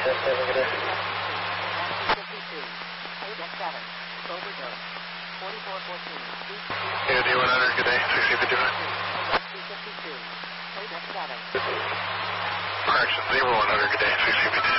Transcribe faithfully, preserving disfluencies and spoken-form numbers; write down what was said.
seven, good day. A O D one hundred, good day, six C fifty-five. Correction, zero one hundred, good day, six C fifty-six.